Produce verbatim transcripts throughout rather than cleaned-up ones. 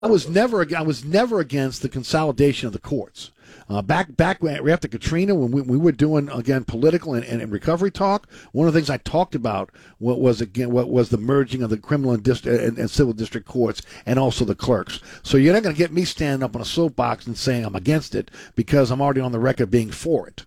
I was never I was never against the consolidation of the courts. Uh, back back when, after Katrina, when we, we were doing again political and, and, and recovery talk, one of the things I talked about what was again what was the merging of the criminal and, dist- and, and civil district courts and also the clerks. So you're not going to get me standing up on a soapbox and saying I'm against it because I'm already on the record being for it.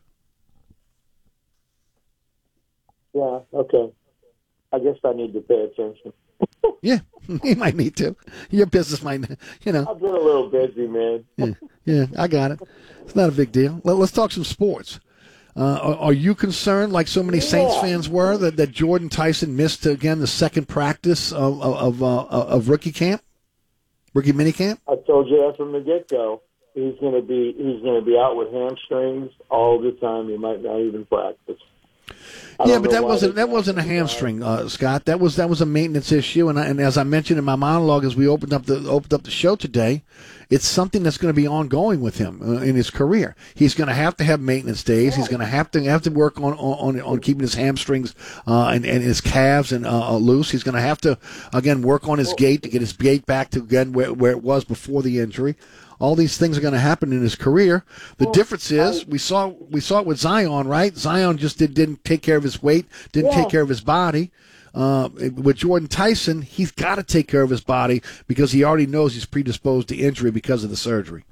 Yeah. Okay. I guess I need to pay attention. Yeah, you might need to. Your business might, you know. I've been a little busy, man. Yeah, yeah, I got it. It's not a big deal. Let, let's talk some sports. Uh, are, are you concerned, like so many Saints Yeah. fans were, that, that Jordan Tyson missed again the second practice of of uh, of rookie camp, rookie minicamp? I told you that from the get go. He's going to be he's going to be out with hamstrings all the time. He might not even practice. I Yeah, don't but know that why wasn't they that wasn't a drafted the guy. hamstring, uh, Scott. That was that was a maintenance issue, and I, and as I mentioned in my monologue as we opened up the opened up the show today, it's something that's going to be ongoing with him uh, in his career. He's going to have to have maintenance days. He's going to have to have to work on on, on keeping his hamstrings uh, and, and his calves and uh, loose. He's going to have to again work on his gait to get his gait back to again where, where it was before the injury. All these things are going to happen in his career. The Well, difference is I- we saw we saw it with Zion, right? Zion just did, didn't take care of his weight, didn't Yeah. take care of his body. Uh, with Jordan Tyson, he's got to take care of his body because he already knows he's predisposed to injury because of the surgery.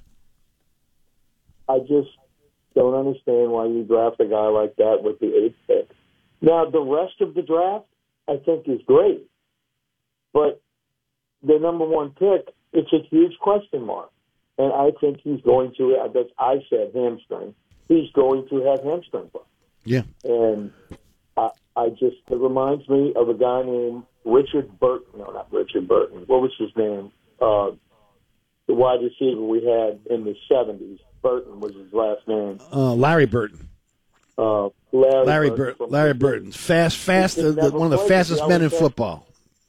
I just don't understand why you draft a guy like that with the eighth pick. Now, the rest of the draft, I think, is great. But the number one pick, it's a huge question mark. And I think he's going to, as I said, hamstring. He's going to have hamstring problems. Yeah. And I, I just, it reminds me of a guy named Richard Burton. No, not Richard Burton. What was his name? Uh, the wide receiver we had in the seventies. Burton was his last name. Uh, Larry Burton. Uh, Larry, Larry Burton. Burton. from Larry Virginia. Burton. Fast, fast, He uh, could the, never one of the play, fastest he men in always had- football.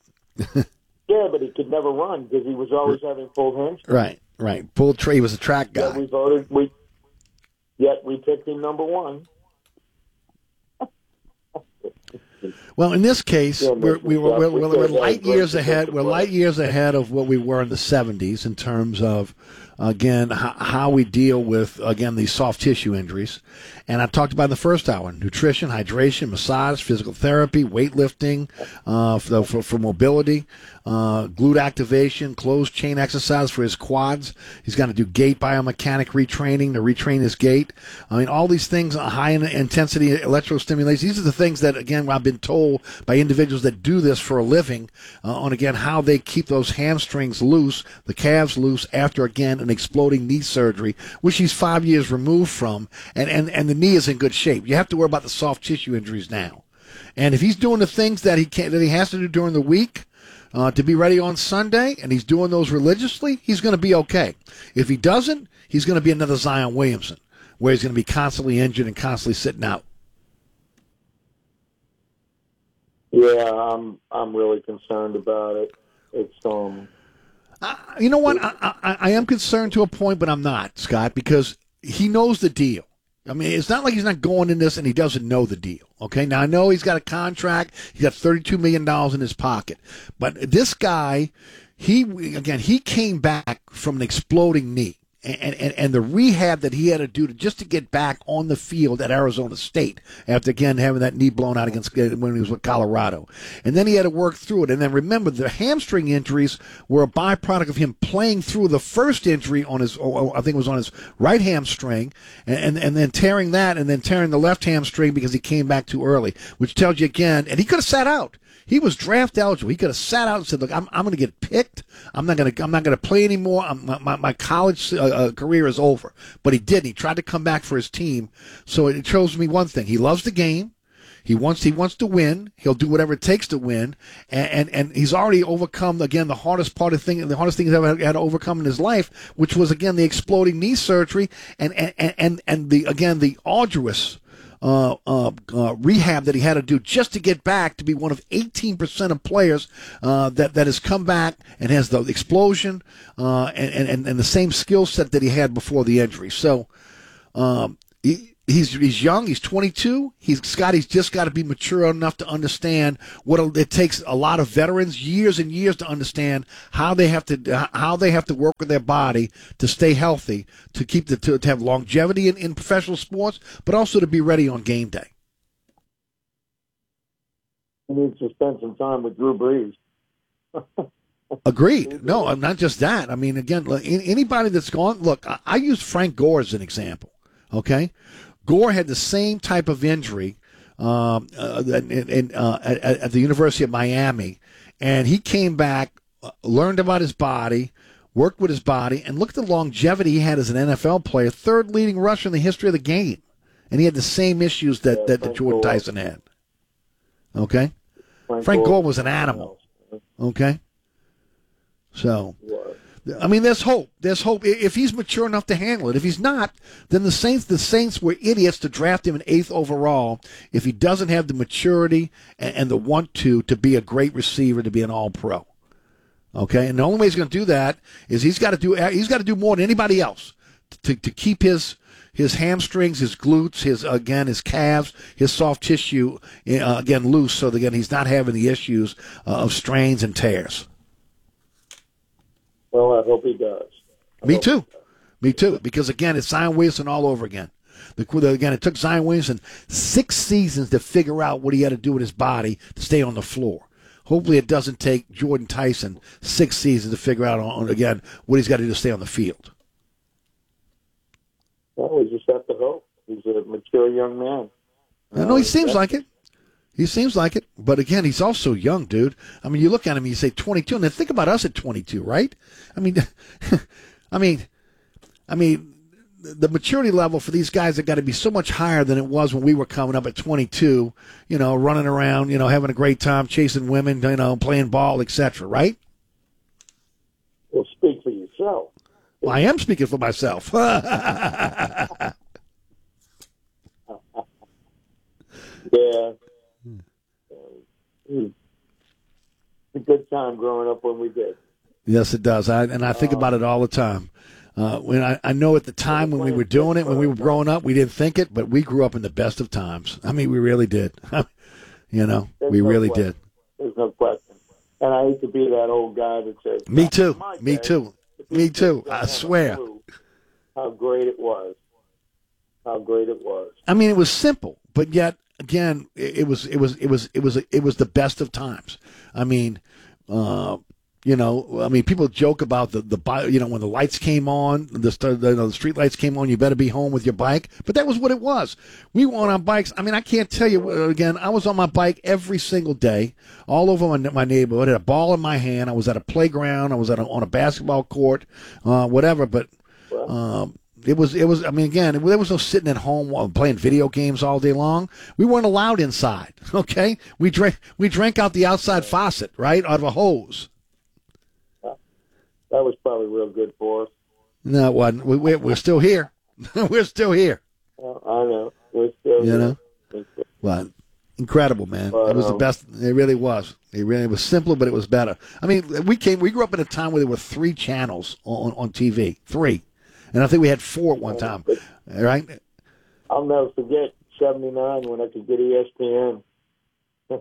Yeah, but he could never run because he was always having full hamstring. Right, right. Pull tree was a track Yet guy. we voted. We yet we picked him number one. Well, in this case, Yeah, we're, we were, we're, we we're, could we're have light great years ahead. defensive We're light play. years ahead of what we were in the seventies in terms of, again, how, how we deal with, again, these soft tissue injuries. And I talked about in the first hour, nutrition, hydration, massage, physical therapy, weightlifting uh, for, for, for mobility, uh, glute activation, closed chain exercise for his quads. He's got to do gait biomechanic retraining to retrain his gait. I mean, all these things, uh, high in- intensity electrostimulation, these are the things that, again, I've been told by individuals that do this for a living uh, on, again, how they keep those hamstrings loose, the calves loose after, again, an exploding knee surgery, which he's five years removed from, and, and, and the knee is in good shape. You have to worry about the soft tissue injuries now. And if he's doing the things that he can that he has to do during the week uh, to be ready on Sunday, and he's doing those religiously, he's going to be okay. If he doesn't, he's going to be another Zion Williamson, where he's going to be constantly injured and constantly sitting out. Yeah, I'm I'm really concerned about it. It's um. Uh, you know what? I, I, I am concerned to a point, but I'm not, Scott, because he knows the deal. I mean, it's not like he's not going in this and he doesn't know the deal. Okay, now I know he's got a contract. He's got thirty-two million dollars in his pocket. But this guy, he again, he came back from an exploding knee. And, and and the rehab that he had to do to just to get back on the field at Arizona State after again having that knee blown out against when he was with Colorado, and then he had to work through it. And then remember, the hamstring injuries were a byproduct of him playing through the first injury on his, oh, I think it was on his right hamstring, and, and and then tearing that, and then tearing the left hamstring because he came back too early, which tells you again. And he could have sat out. He was draft eligible. He could have sat out and said, "Look, I'm I'm going to get picked. I'm not going to I'm not going to play anymore. I'm, my, my my college uh, uh, career is over." But he didn't. He tried to come back for his team. So it shows me one thing: he loves the game. He wants he wants to win. He'll do whatever it takes to win. And and, and he's already overcome again the hardest part of thing, the hardest thing he's ever had to overcome in his life, which was again the exploding knee surgery and and and, and the again the arduous. Uh, uh, uh, rehab that he had to do just to get back to be one of eighteen percent of players uh, that, that has come back and has the explosion uh, and, and, and the same skill set that he had before the injury. So um, he, He's he's young. He's twenty-two. He's Scott. He's just got to be mature enough to understand what it takes. A lot of veterans, years and years, to understand how they have to how they have to work with their body to stay healthy, to keep the to, to have longevity in, in professional sports, but also to be ready on game day. He needs to spend some time with Drew Brees. Agreed. No, not just that. I mean, again, anybody that's gone. Look, I, I use Frank Gore as an example. Okay. Gore had the same type of injury um, uh, in, in, uh, at, at the University of Miami, and he came back, learned about his body, worked with his body, and look at the longevity he had as an N F L player, third leading rusher in the history of the game, and he had the same issues that, yeah, that, that Jordan Gore. Tyson had. Okay, Frank, Frank Gore Gore was an animal. Okay, so. Yeah. I mean, there's hope. There's hope if he's mature enough to handle it. If he's not, then the Saints, the Saints were idiots to draft him in eighth overall. If he doesn't have the maturity and, and the want to to be a great receiver, to be an All-Pro, okay. And the only way he's going to do that is he's got to do he's got to do more than anybody else to to keep his his hamstrings, his glutes, his again his calves, his soft tissue uh, again loose, so that again he's not having the issues uh, of strains and tears. Well, I hope he does. I Me too. Me too. Because, again, it's Zion Williamson all over again. The, again, it took Zion Williamson six seasons to figure out what he had to do with his body to stay on the floor. Hopefully it doesn't take Jordan Tyson six seasons to figure out, on, again, what he's got to do to stay on the field. Well, we just have to hope. He's a mature young man. I know he Uh, seems like it. He seems like it. But, again, he's also young, dude. I mean, you look at him and you say twenty-two, and then think about us at twenty-two, right? I mean, I mean, I mean, the maturity level for these guys have got to be so much higher than it was when we were coming up at twenty-two, you know, running around, you know, having a great time, chasing women, you know, playing ball, et cetera, right? Well, speak for yourself. Well, I am speaking for myself. Yeah. It's a good time growing up when we did. Yes, it does. I, and I think about it all the time. Uh, when I, I know at the time when we were doing it, when we were growing up, we didn't think it, but we grew up in the best of times. I mean, we really did. You know, There's we no really question. did. There's no question. And I hate to be that old guy that says, Me too. "My Me day, too. the Me people too. don't I have a swear. clue How great it was. How great it was. I mean, it was simple, but yet again, it, it was it was it was it was it was the best of times. I mean, uh, you know, I mean, people joke about the the you know when the lights came on, the the, you know, the street lights came on, you better be home with your bike. But that was what it was. We were on our bikes. I mean, I can't tell you again. I was on my bike every single day, all over my, my neighborhood. I had a ball in my hand. I was at a playground. I was at a, on a basketball court, uh, whatever. But um, It was, it was. I mean, again, there was no sitting at home playing video games all day long. We weren't allowed inside. Okay, we drank, we drank out the outside faucet, right, out of a hose. That was probably real good for us. No, it wasn't. We, we're, we're still here. We're still here. Well, I know. We're still You here. know? Well, incredible, man. But, It was the um, best. It really was. It really it was simpler, but it was better. I mean, we came. We grew up in a time where there were three channels on on T V, three, and I think we had four at one time. All right. I'll never forget seventy-nine when I could get E S P N.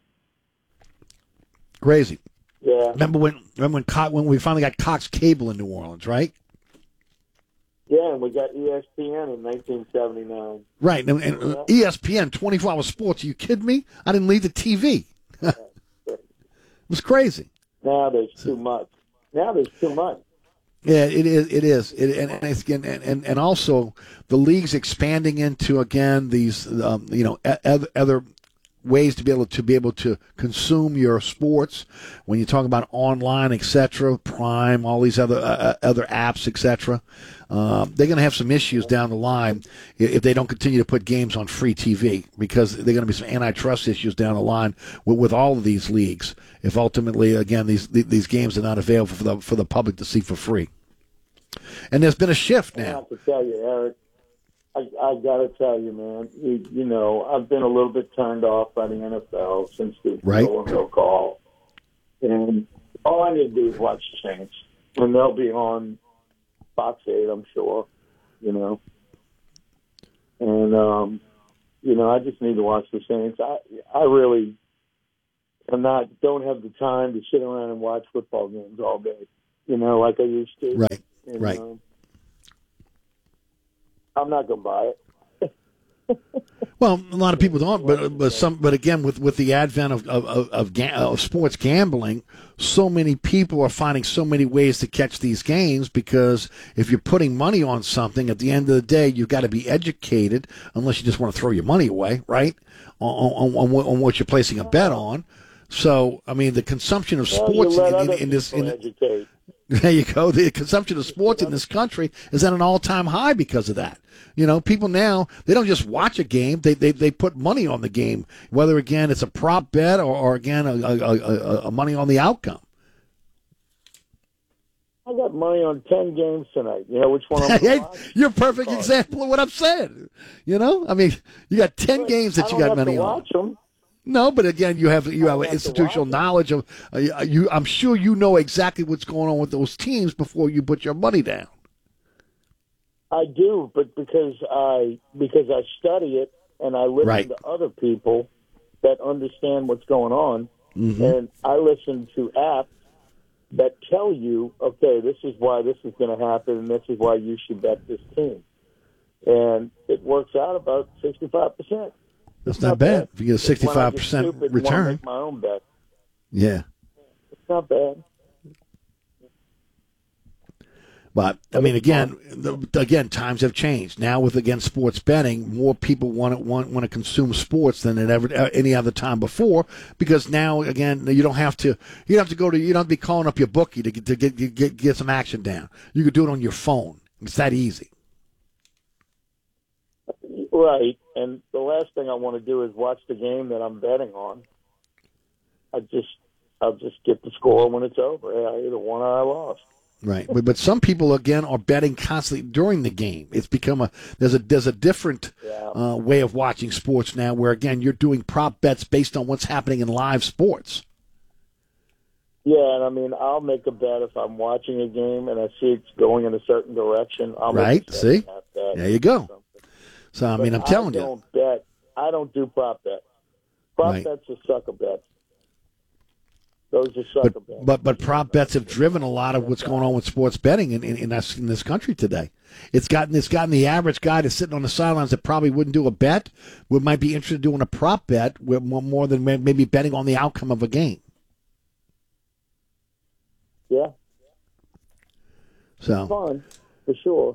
Crazy. Yeah. Remember when? Remember when? Co- when we finally got Cox Cable in New Orleans, right? Yeah, and we got E S P N in nineteen seventy-nine. Right. And, and uh, E S P N, twenty-four hour sports. Are you kidding me? I didn't leave the T V. It was crazy. Now there's too much. Now there's too much. Yeah, it is. It is. It, and, and, it's, and and and also the league's expanding into again these um, you know other, other ways to be able to be able to consume your sports. When you talk about online, et cetera, Prime, all these other uh, other apps, et cetera. Uh, they're going to have some issues down the line if they don't continue to put games on free T V, because they're going to be some antitrust issues down the line with, with all of these leagues. If ultimately, again, these these games are not available for the for the public to see for free. And there's been a shift I now. have to tell you, Eric, I, I got to tell you, man, you, you know, I've been a little bit turned off by the N F L since the Right. no call. And all I need to do is watch the Saints. And they'll be on Fox eight, I'm sure, you know. And, um, you know, I just need to watch the Saints. I, I really am not, don't have the time to sit around and watch football games all day, you know, like I used to. Right, and, right. Um, I'm not going to buy it. Well, a lot of people don't, but but some. But again, with, with the advent of of, of, of, ga- of sports gambling, so many people are finding so many ways to catch these games. Because if you're putting money on something, at the end of the day, you've got to be educated. Unless you just want to throw your money away, right? On on, on, what- on what you're placing a bet on. So, I mean, the consumption of Well, sports you let in, in, other in this. people In, educate. There you go. The consumption of sports in this country is at an all-time high because of that. You know, people now, they don't just watch a game. They they, they put money on the game, whether, again, it's a prop bet or, or again, a, a, a, a money on the outcome. I got money on ten games tonight. You know which one I'm going Hey, to watch? you're a perfect example of what I'm saying. You know, I mean, you got ten But games that I you don't got have money to on. watch them. No, but again, you have you I have don't have to institutional watch them. knowledge of uh, you. I'm sure you know exactly what's going on with those teams before you put your money down. I do, but because I because I study it and I listen Right. to other people that understand what's going on, Mm-hmm. and I listen to apps that tell you, okay, this is why this is going to happen, and this is why you should bet this team, and it works out about sixty-five percent. That's not bad. If you get a When I sixty-five get percent stupid and wanna return, make my own bet. yeah. It's not bad. But I mean, again, the, again, times have changed. Now, with again sports betting, more people want to want, want to consume sports than at ever uh, any other time before. Because now, again, you don't have to you don't have to go to you don't have to be calling up your bookie to get to get get get some action down. You can do it on your phone. It's that easy. Right, and the last thing I want to do is watch the game that I'm betting on. I just, I'll just get the score when it's over. I either won or I lost. Right, but, but some people again are betting constantly during the game. It's become a there's a there's a different Yeah. uh, way of watching sports now, where again you're doing prop bets based on what's happening in live sports. Yeah, and I mean, I'll make a bet if I'm watching a game and I see it's going in a certain direction. I'll Right, make a see? bet that There you go. or something. So I mean, But I'm telling I you, don't bet. I don't do prop bets. Prop Right. bets are sucker bets. Those are sucker but bets. but but prop bets have driven a lot of what's going on with sports betting in in, in, us, in this country today. It's gotten it's gotten the average guy that's sitting on the sidelines that probably wouldn't do a bet, would might be interested in doing a prop bet, with more, more than may- maybe betting on the outcome of a game. Yeah, So. fun for sure.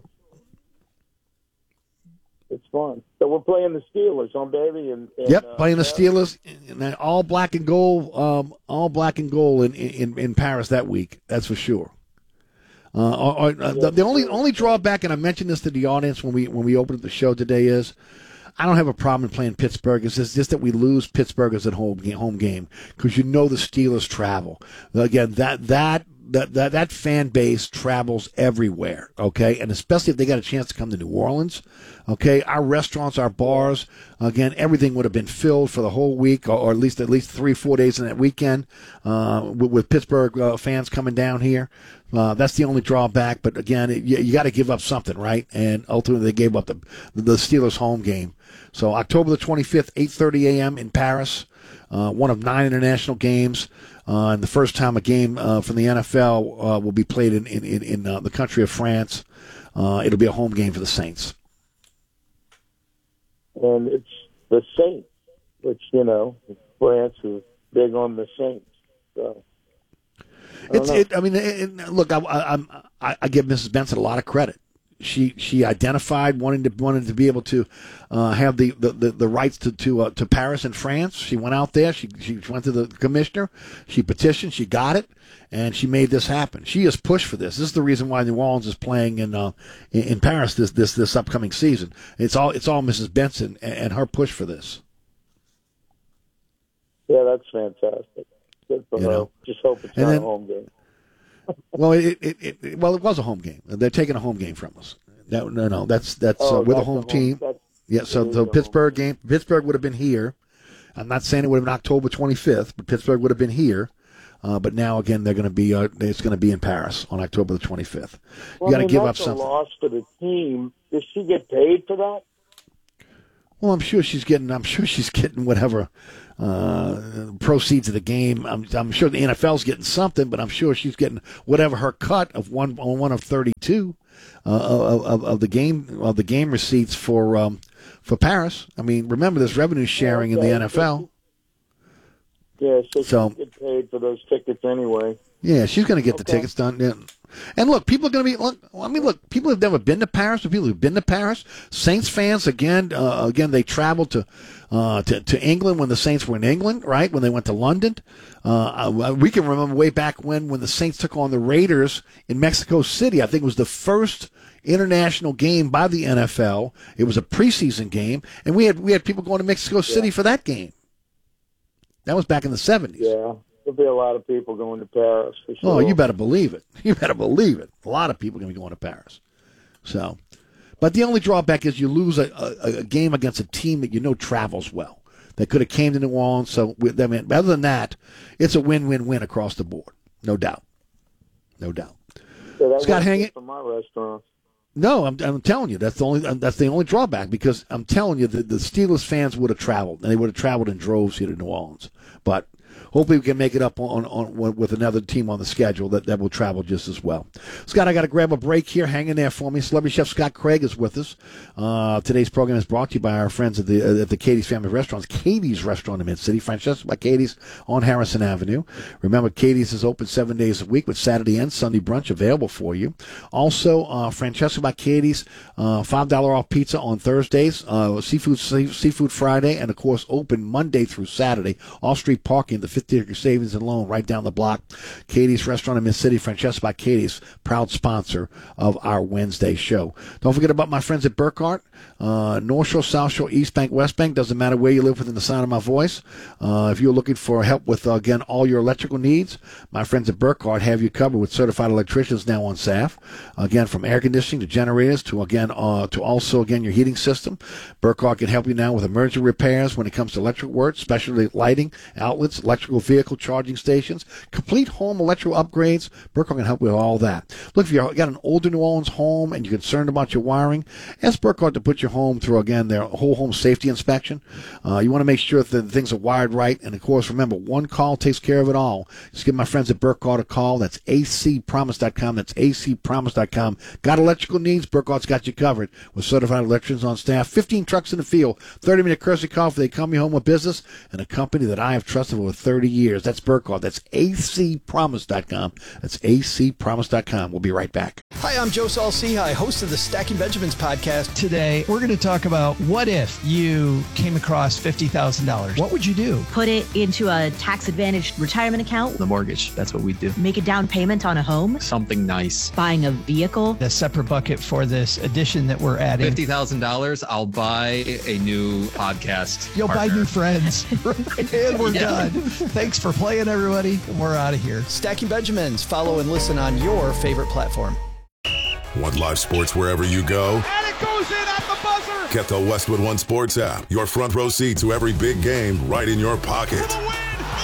It's fun. So we're playing the Steelers, huh, baby? And, and Yep, uh, playing the yeah. Steelers, and then all black and gold, um, all black and gold in, in, in Paris that week. That's for sure. Uh, or, or, uh, the, the only only drawback, and I mentioned this to the audience when we when we opened the show today, is I don't have a problem in playing Pittsburgh. It's just, just that we lose Pittsburgh as a home game, home game because you know the Steelers travel. Again, that that. That, that that fan base travels everywhere, okay, and especially if they got a chance to come to New Orleans, okay. Our restaurants, our bars, again, everything would have been filled for the whole week, or, or at least at least three, four days in that weekend, uh, with, with Pittsburgh uh, fans coming down here. Uh, that's the only drawback, but again, it, you, you got to give up something, right? And ultimately, they gave up the the Steelers home game. So October the twenty-fifth, eight thirty a.m. in Paris, uh, one of nine international games. Uh, and the first time a game uh, from the N F L uh, will be played in in, in, in uh, the country of France. Uh, it'll be a home game for the Saints. And it's the Saints, which, you know, France is big on the Saints. So, I It's. know. It, I mean, it, it- look, I, I, I'm- I, I give Missus Benson a lot of credit. She she identified wanting to wanted to be able to uh, have the, the, the, the rights to to, uh, to Paris and France. She went out there. She she went to the commissioner. She petitioned. She got it, and she made this happen. She has pushed for this. This is the reason why New Orleans is playing in uh, in, in Paris this, this this upcoming season. It's all it's all Missus Benson and, and her push for this. Yeah, that's fantastic. Good for You her. know. Just hope it's And not then- a home game. Well, it, it, it well it was a home game. They're taking a home game from us. That, no, no, that's that's Oh, uh, we're the that's home team. that's- Yeah, so it is the the Pittsburgh home game, Pittsburgh would have been here. I'm not saying it would have been October twenty-fifth, but Pittsburgh would have been here. Uh, but now again, they're going to be uh, it's going to be in Paris on October the twenty-fifth. You Well, got to I mean, give up that's a something. loss for the team. Does she get paid for that? Well, I'm sure she's getting. I'm sure she's getting whatever uh, proceeds of the game. I'm, I'm sure the N F L's getting something, but I'm sure she's getting whatever her cut of one on one of thirty-two uh, of, of of the game of the game receipts for um, for Paris. I mean, remember there's revenue sharing okay. in the N F L. Yeah, so, so she get paid for those tickets anyway. Yeah, she's going to get okay. the tickets done. Yeah. And look, people are going to be. Look, I mean, look, people have never been to Paris. But people who've been to Paris, Saints fans again. Uh, again, they traveled to, uh, to to England when the Saints were in England, right? When they went to London, uh, we can remember way back when when the Saints took on the Raiders in Mexico City. I think it was the first international game by the N F L. It was a preseason game, and we had we had people going to Mexico City yeah. for that game. That was back in the seventies. Yeah. There'll be a lot of people going to Paris for sure. Oh, you better believe it. You better believe it. A lot of people are going to be going to Paris. So, but the only drawback is you lose a, a, a game against a team that you know travels well. That could have came to New Orleans. So, with them, other than that, it's a win-win-win across the board. No doubt. No doubt. So that Scott, hang it for my restaurant. No, I'm, I'm telling you that's the only that's the only drawback because I'm telling you that the Steelers fans would have traveled and they would have traveled in droves here to New Orleans, but. Hopefully we can make it up on, on, on with another team on the schedule that, that will travel just as well. Scott, I got to grab a break here. Hang in there for me. Celebrity Chef Scott Craig is with us. Uh, today's program is brought to you by our friends at the uh, at the Katie's Family Restaurants. Katie's Restaurant in Mid-City. Francesca by Katie's on Harrison Avenue. Remember, Katie's is open seven days a week with Saturday and Sunday brunch available for you. Also, uh, Francesca by Katie's, uh, five dollars off pizza on Thursdays, uh, seafood seafood Friday, and, of course, open Monday through Saturday. Off-street parking, the fifty acre savings and loan right down the block. Katie's Restaurant in Mid-City, Francesca by Katie's, proud sponsor of our Wednesday show. Don't forget about my friends at Burkhart, uh, North Shore, South Shore, East Bank, West Bank. Doesn't matter where you live within the sound of my voice. Uh, if you're looking for help with, uh, again, all your electrical needs, my friends at Burkhart have you covered with certified electricians now on staff. Again, from air conditioning to generators to, again, uh, to also, again, your heating system. Burkhart can help you now with emergency repairs when it comes to electric work, especially lighting, outlets, electrical vehicle charging stations, complete home electrical upgrades. Burkhart can help with all that. Look, if you've got an older New Orleans home and you're concerned about your wiring, ask Burkhart to put your home through, again, their whole home safety inspection. Uh, you want to make sure that things are wired right. And, of course, remember, one call takes care of it all. Just give my friends at Burkhart a call. That's a c promise dot com. That's a c promise dot com. Got electrical needs? Burkhart's got you covered with certified electricians on staff. fifteen trucks in the field. thirty minute courtesy call if they come you home with business. And a company that I have trusted for over thirty years. That's Burkhart. That's a c promise dot com. That's a c promise dot com. We'll be right back. Hi, I'm Joe Saul-Sehy, host of the Stacking Benjamins podcast. Today, we're going to talk about what if you came across fifty thousand dollars. What would you do? Put it into a tax-advantaged retirement account. The mortgage, that's what we do. Make a down payment on a home. Something nice. Buying a vehicle. A separate bucket for this addition that we're adding. fifty thousand dollars, I'll buy a new podcast You'll partner. buy new friends. And we're yeah. done. Thanks for playing, everybody. We're out of here. Stacking Benjamins. Follow and listen on your favorite platform. Want live sports wherever you go? And it goes in at the buzzer! Get the Westwood One Sports app. Your front row seat to every big game right in your pocket. For the win!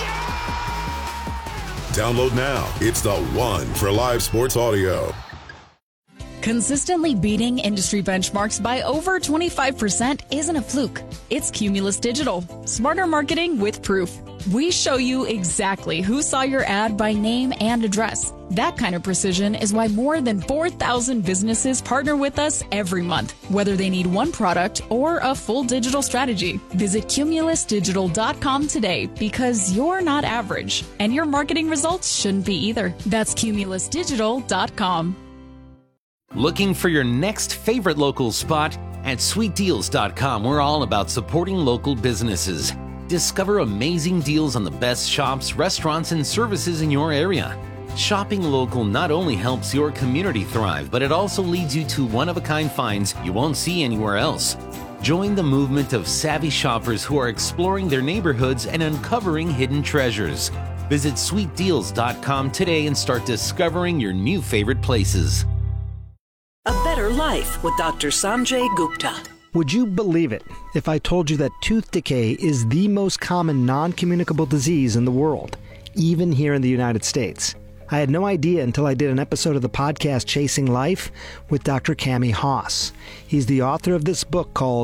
Yeah! Download now. It's the one for live sports audio. Consistently beating industry benchmarks by over twenty-five percent isn't a fluke. It's Cumulus Digital. Smarter marketing with proof. We show you exactly who saw your ad by name and address. That kind of precision is why more than four thousand businesses partner with us every month, whether they need one product or a full digital strategy. Visit cumulus digital dot com today because you're not average, and your marketing results shouldn't be either. That's cumulus digital dot com. Looking for your next favorite local spot? At sweet deals dot com, we're all about supporting local businesses. Discover amazing deals on the best shops, restaurants, and services in your area. Shopping local not only helps your community thrive, but it also leads you to one-of-a-kind finds you won't see anywhere else. Join the movement of savvy shoppers who are exploring their neighborhoods and uncovering hidden treasures. Visit sweet deals dot com today and start discovering your new favorite places. A Better Life with Doctor Sanjay Gupta. Would you believe it if I told you that tooth decay is the most common non-communicable disease in the world, even here in the United States? I had no idea until I did an episode of the podcast Chasing Life with Doctor Cami Haas. He's the author of this book called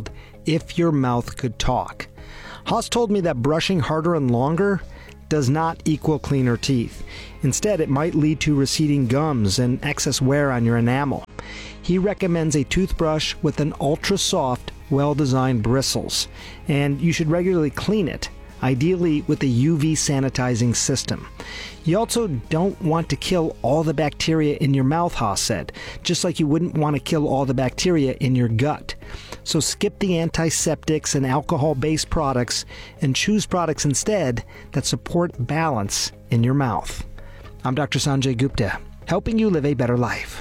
if your mouth could talk. Haas told me that brushing harder and longer does not equal cleaner teeth. Instead, it might lead to receding gums and excess wear on your enamel. He recommends a toothbrush with an ultra-soft, well-designed bristles, and you should regularly clean it, ideally with a U V sanitizing system. You also don't want to kill all the bacteria in your mouth, Haas said, just like you wouldn't want to kill all the bacteria in your gut. So skip the antiseptics and alcohol-based products and choose products instead that support balance in your mouth. I'm Doctor Sanjay Gupta, helping you live a better life.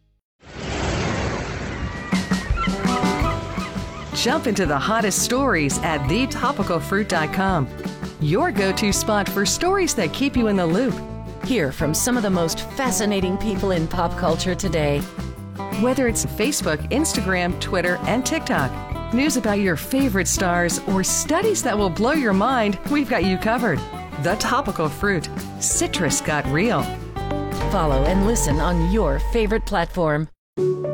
Jump into the hottest stories at the topical fruit dot com. Your go-to spot for stories that keep you in the loop. Hear from some of the most fascinating people in pop culture today. Whether it's Facebook, Instagram, Twitter, and TikTok, news about your favorite stars, or studies that will blow your mind, we've got you covered. The Topical Fruit. Citrus got real. Follow and listen on your favorite platform.